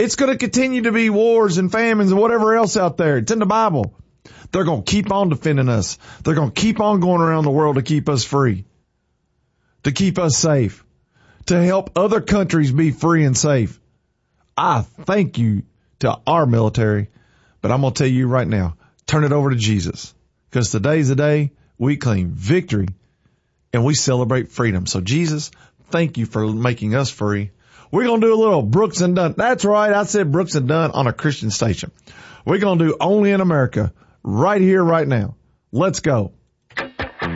It's going to continue to be wars and famines and whatever else out there. It's in the Bible. They're going to keep on defending us. They're going to keep on going around the world to keep us free, to keep us safe, to help other countries be free and safe. I thank you to our military, but I'm going to tell you right now, turn it over to Jesus, because today's the day we claim victory and we celebrate freedom. So Jesus, thank you for making us free. We're going to do a little Brooks and Dunn. That's right. I said Brooks and Dunn on a Christian station. We're going to do Only in America right here, right now. Let's go.